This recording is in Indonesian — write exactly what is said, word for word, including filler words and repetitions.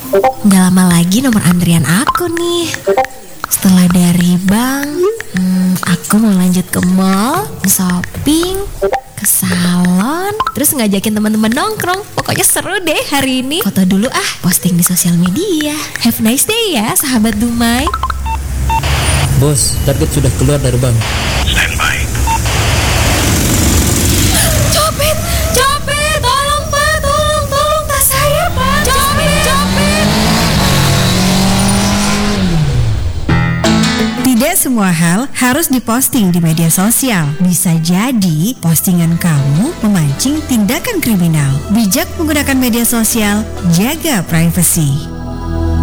Udah lama lagi nomor antrian aku nih. Setelah dari bank, hmm, aku mau lanjut ke mall, shopping, ke salon, terus ngajakin teman-teman nongkrong. Pokoknya seru deh hari ini. Foto dulu ah, posting di sosial media. Have nice day ya, sahabat Dumai. Bos, target sudah keluar dari bank. Standby. Copet, copet, tolong pak, tolong, tolong tas saya pak. Copet, copet. Tidak semua hal harus diposting di media sosial. Bisa jadi postingan kamu memancing tindakan kriminal. Bijak menggunakan media sosial, jaga privasi.